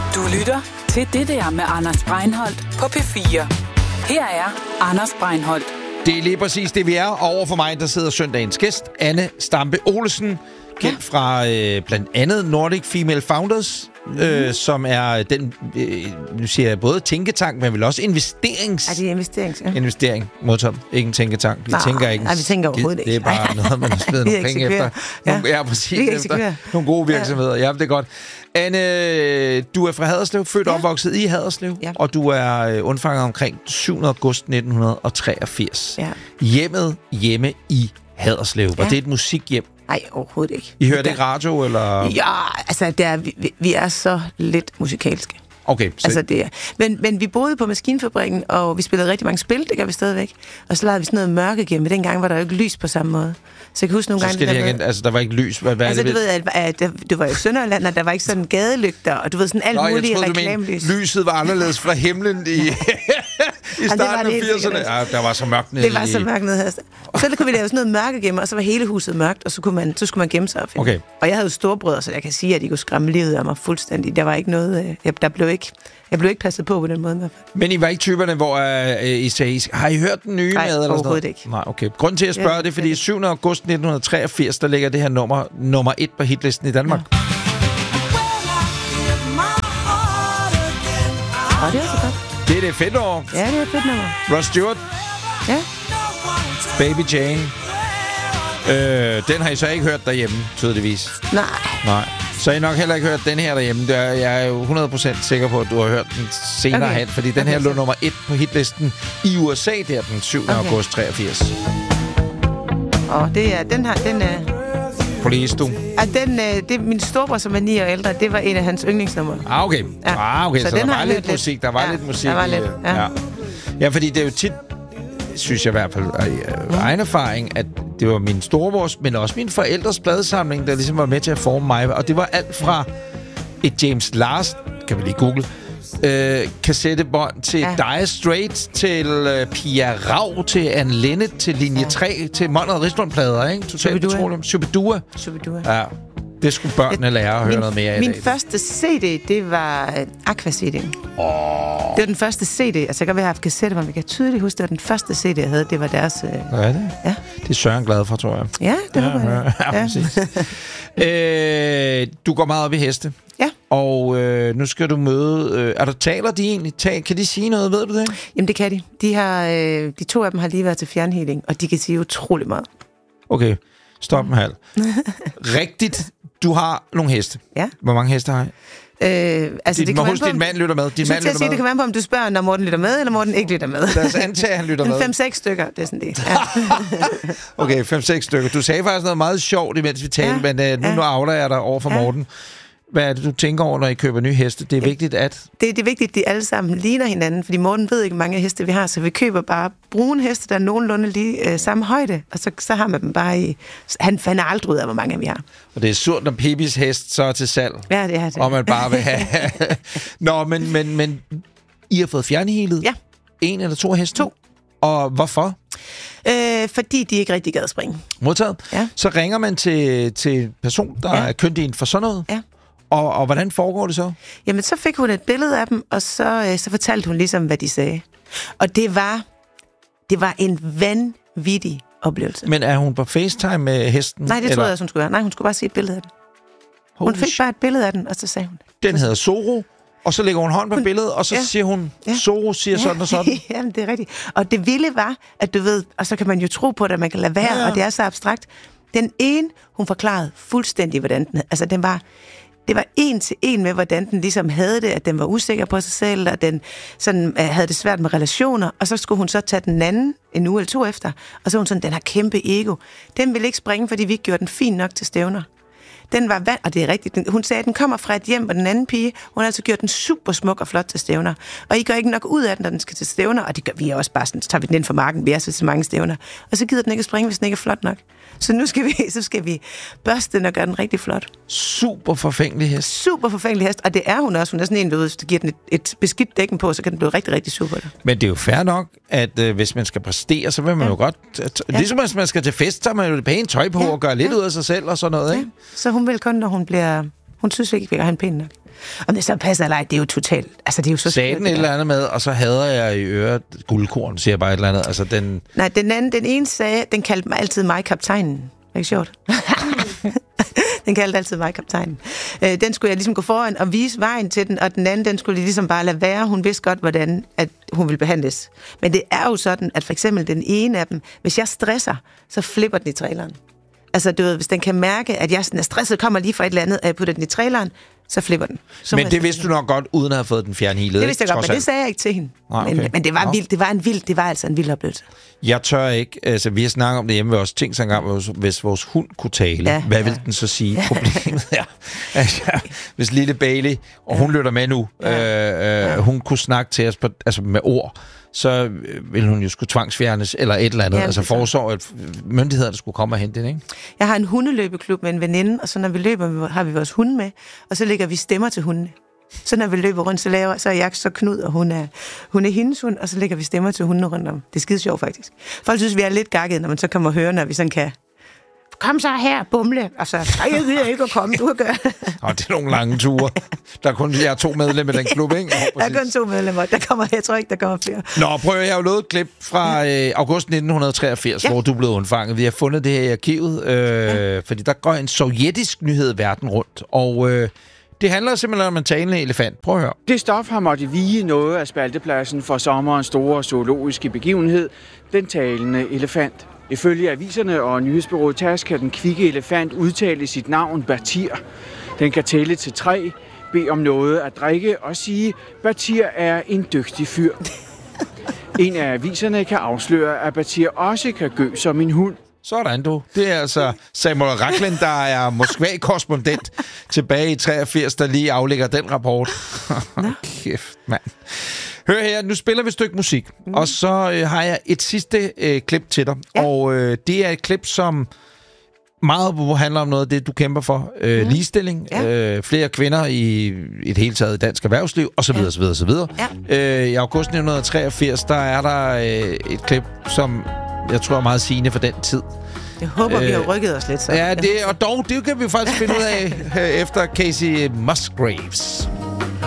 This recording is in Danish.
Du lytter til Det der med Anders Breinholt på P4. Her er Anders Breinholt. Det er lige præcis det, vi er. Og over for mig, der sidder søndagens gæst, Anne Stampe Olesen, kendt fra blandt andet Nordic Female Founders, som er den, nu siger jeg både tænketank, men vel også investerings... Ja, det er investerings, ja. Investering, modtaget. Ikke en tænketank. Vi tænker ikke... Nej, vi tænker overhovedet ikke. Det er bare noget, man har smidt nogle penge efter. Ja, præcis. Efter nogle gode virksomheder. Ja, det er godt. Anne, du er fra Haderslev, født og opvokset i Haderslev, og du er undfanget omkring 7. august 1983. Ja. Hjemme i Haderslev. Var det et musikhjem? Nej, overhovedet ikke. I hørte ikke radio, eller? Ja, altså, vi er så lidt musikalske. Okay. Altså, det er. Men vi boede på Maskinfabrikken, og vi spillede rigtig mange spil, det gør vi stadigvæk. Og så lavede vi sådan noget mørkegemme, men dengang var der jo ikke lys på samme måde. Så jeg kan huske nogle gange... Så skal altså, der var ikke lys. Hvad altså, du ved, at det var jo Sønderjylland, og der var ikke sådan gadelygter, og du ved, sådan alt muligt reklamelys. Lyset var anderledes fra himlen i starten af 80'erne. Ja, der var så mørkt nede. Det var så mørkt nede. Og så kunne vi lave sådan noget mørkegemme, og så var hele huset mørkt, og så skulle man gemme sig og finde. Okay. Og jeg havde jo storebrødre, så jeg kan sige, at de kunne skræmme livet af mig fuldstændig. Der var ikke noget... Jeg blev ikke passet på den måde. Men I var ikke typerne, hvor I sagde, har I hørt den nye med? Nej, overhovedet ikke. Nej, okay. Grunden til at spørge det, fordi 7. august 1983, der ligger det her nummer 1 på hitlisten i Danmark. Ja. Det er så godt. Det er et fedt år. Ja, det er et fedt nummer. Ross Stewart. Ja. Baby Jane. Den har I så ikke hørt derhjemme, tydeligvis. Nej. Så har I nok heller ikke hørt den her derhjemme. Jeg er jo 100% sikker på, at du har hørt den senere hen, fordi den her lå nummer 1 på hitlisten i USA der den 7. august 83. Og det er den er... Police, du. Det er min storebror, som er 9 år ældre. Det var en af hans yndlingsnumre. Okay. Okay. Så der var lidt musik. Der var lidt musik. Der var lidt, ja, fordi det er jo tit, synes jeg i hvert fald, egen erfaring, at det var min storebrors, men også min forældres pladesamling, der ligesom var med til at forme mig. Og det var alt fra et James Lars, kan vi lige google, kassettebånd til Dire Straits, til Pia Rau, til Anne Linnet, til Linje 3, til Monrad Rislund-plader, ikke? Totalt utroligt. Shubidua. Ja. Det skulle børnene lære at høre noget mere af. Min første CD, det var Aqua-CD'en. Det var den første CD. Altså, jeg kan have haft kassetter, men jeg kan tydeligt huske, det var den første CD, jeg havde. Det var deres... Hvad er det? Ja. Det er Søren glad for, tror jeg. Ja, det var jeg. Ja, præcis. Du går meget op i heste. Ja. Og nu skal du møde... taler de egentlig? Kan de sige noget? Ved du det? Jamen, det kan de. De 2 af dem har lige været til fjernhealing, og de kan sige utrolig meget. Okay. Stop en halv. Rigtigt. Du har nogle heste. Ja. Hvor mange heste har I? Altså, din mand lytter med. Det kan være på, om du spørger, når Morten lytter med, eller Morten ikke lytter med. Lad os antage, han lytter med. 5-6 stykker, det er sådan det. Ja. Okay, 5-6 stykker. Du sagde faktisk noget meget sjovt, imens vi talte, men nu avler jeg dig over for Morten. Hvad er det, du tænker over, når I køber nye heste? Det er vigtigt, at... Det er vigtigt, at de alle sammen ligner hinanden, fordi Morten ved ikke, hvor mange heste vi har, så vi køber bare brune heste, der er nogenlunde lige samme højde, og så har man dem bare i... Han finder aldrig ud af, hvor mange vi har. Og det er surt, når Pipis hest så er til salg. Ja, det er det. Og man bare vil have... Nå, men I har fået fjernhealet? Ja. 1 eller 2 heste? 2. Og hvorfor? Fordi de ikke rigtig gad springe. Modtaget. Ja. Så ringer man til en person, der er kyndig for sådan noget? Ja. Og hvordan foregår det så? Jamen, så fik hun et billede af dem, og så fortalte hun ligesom, hvad de sagde. Og det var en vanvittig oplevelse. Men er hun på FaceTime med hesten? Nej, det troede jeg, hun skulle være. Nej, hun skulle bare se et billede af den. Hun fik bare et billede af den, og så sagde hun... Den hedder Zorro, og så lægger hun hånd på billedet, og så siger hun, Zorro siger sådan og sådan. Jamen, det er rigtigt. Og det vilde var, at du ved, og så kan man jo tro på det, at man kan lade være, og det er så abstrakt. Den ene, hun forklarede fuldstændig, hvordan den... Altså, det var 1 til 1 med, hvordan den ligesom havde det, at den var usikker på sig selv, og den sådan, havde det svært med relationer, og så skulle hun så tage den anden en uge eller 2 efter, og så hun sådan, den har kæmpe ego. Den ville ikke springe, fordi vi ikke gjorde den fin nok til stævner. Den var og det er rigtigt, hun sagde, at den kommer fra et hjem, og den anden pige, hun har altså gjort den super smuk og flot til stævner. Og I gør ikke nok ud af den, når den skal til stævner, og det gør vi også bare sådan, så tager vi den ind for marken, vi er så mange stævner. Og så gider den ikke at springe, hvis den ikke er flot nok. Så nu skal vi børste den og gøre den rigtig flot. Super forfængelig hest. Super forfængelig hest, og det er hun også. Hun er sådan en, der giver den et beskidt dækken på, så kan den blive rigtig, rigtig super. Men det er jo fair nok, at hvis man skal præstere, så vil man jo godt... Ligesom hvis man skal til fest, så har man jo det pæne tøj på og gøre lidt ud af sig selv og sådan noget, ikke? Så hun vil kun, når hun bliver Hun synes ikke, vi kan have en pæn nok. Om det så passer eller ej, det er jo totalt... Altså, det er jo så sagde den et eller andet med, og så hader jeg i øret guldkorn, siger jeg bare et eller andet. Altså, den... Nej, den ene sagde, den kaldte mig altid mig kaptajnen. Det er ikke sjovt? Den kaldte altid mig kaptajnen. Den skulle jeg ligesom gå foran og vise vejen til den, og den anden, den skulle ligesom bare lade være. Hun vidste godt, hvordan at hun ville behandles. Men det er jo sådan, at for eksempel den ene af dem, hvis jeg stresser, så flipper den i traileren. Altså, du ved, hvis den kan mærke, at jeg sådan er stresset, kommer lige fra et eller andet, og jeg putter den i traileren, så flipper den. Så men det vidste du nok godt, uden at have fået den fjernhealet. Det vidste jeg godt, men det sagde jeg ikke til hende. Okay. Men det var vildt. Det var altså en vild oplevelse. Jeg tør ikke. Altså, vi har snakket om det hjemme ved os. Tænk så engang, hvis vores hund kunne tale. Hvad vil den så sige? Problemet er, altså, hvis lille Bailey, og hun lytter med nu, hun kunne snakke til os med ord, så ville hun jo skulle tvangsfjernes, eller et eller andet. Altså foreslår, at myndighederne skulle komme og hente den, ikke? Jeg har en hundeløbeklub med en veninde, og så når vi løber, har vi vores hunde med, og så lægger vi stemmer til hundene. Så når vi løber rundt, så er jeg så Knud, og hun er hendes hund, og så lægger vi stemmer til hundene rundt om. Det er skide sjovt, faktisk. Folk synes, vi er lidt gakket, når man så kommer og hører, når vi sådan kan... Kom så her, bumle. Og så, jeg gider ikke at komme, du kan gøre. Det er nogle lange ture. Der er kun 2 medlemmer i den klub, ikke? Der er kun 2 medlemmer. Jeg tror ikke, der kommer flere. Nå, prøv, jeg har jo lavet et klip fra august 1983, hvor du blev undfanget. Vi har fundet det her i arkivet, fordi der går en sovjetisk nyhed verden rundt, og... det handler simpelthen om en talende elefant. Prøv at høre. Det stof har måttet vige noget af spaltepladsen for sommerens store zoologiske begivenhed, den talende elefant. Ifølge aviserne og nyhedsbureauet TASS kan den kvikke elefant udtale sit navn Batir. Den kan tælle til 3, bede om noget at drikke og sige, Batir er en dygtig fyr. En af aviserne kan afsløre, at Batir også kan gø som en hund. Sådan du. Det er altså Samuel Rachlin, der er Moskva-korrespondent tilbage i 83, der lige aflægger den rapport. Kæft, mand. Hør her, nu spiller vi et stykke musik, og så har jeg et sidste klip til dig. Ja. Og det er et klip, som meget handler om noget af det, du kæmper for. Ligestilling, flere kvinder i et hele taget dansk erhvervsliv, osv. osv. I august 1983, der er der et klip, som jeg tror er meget sigende for den tid. Jeg håber, vi har rykket os lidt så. Ja, og det kan vi faktisk finde ud af efter Casey Musgraves.